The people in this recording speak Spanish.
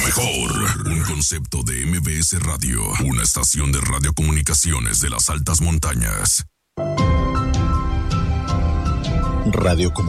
mejor. Un concepto de MBS Radio. Una estación de radiocomunicaciones de las altas montañas. Radio